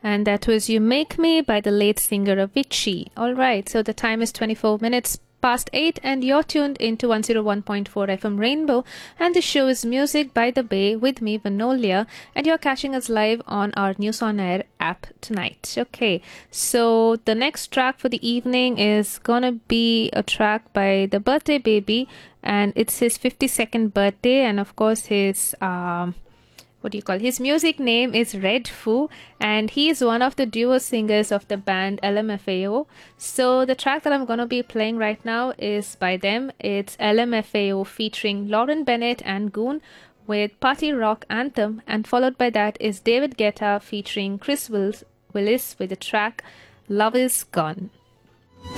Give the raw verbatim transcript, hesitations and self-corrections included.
And that was You Make Me by the late singer Avicii. Alright, so the time is twenty-four minutes past eight and you're tuned into one oh one point four F M Rainbow, and the show is Music by the Bay with me, Vanolia, and you're catching us live on our News on Air app tonight. Okay, so the next track for the evening is gonna be a track by the Birthday Baby, and it's his fifty-second birthday, and of course his um what do you call his music name is Red Foo, and he is one of the duo singers of the band L M F A O. So the track that I'm going to be playing right now is by them. It's L M F A O featuring Lauren Bennett and Goon with Party Rock Anthem, and followed by that is David Guetta featuring Chris Wills, Willis with the track Love Is Gone.